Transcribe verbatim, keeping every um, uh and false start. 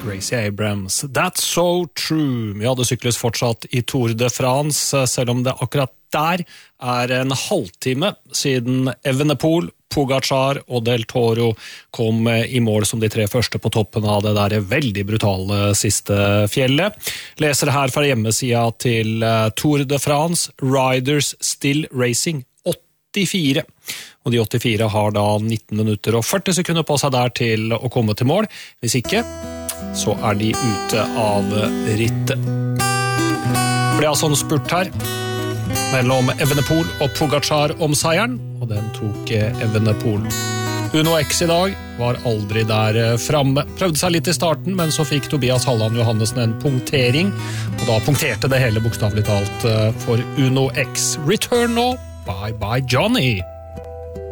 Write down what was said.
Gracie Abrams. That's so true. Vi hadde sykles fortsatt i Tour de France, selv om det akkurat der er en halvtime siden Evenepoel, Pogacar og Del Toro kom i mål som de tre første på toppen av det der veldig brutale siste fjellet. Leser her fra hjemmesida til Tour de France, Riders Still Racing åttifire. Og de åttifire har da nitten minutter og førti sekunder på seg der til å komme til mål. Hvis ikke, så er de ute av rittet. Det er altså en spurt her mellom Evenepoel og Pogacar om seieren, og den tok Evenepoel. Uno X i dag var aldri der fremme. Prøvde seg litt i starten, men så fikk Tobias Halland Johannessen en punktering, og da punkterte det hele bokstavelig talt for Uno X. Return nå, bye bye Johnny!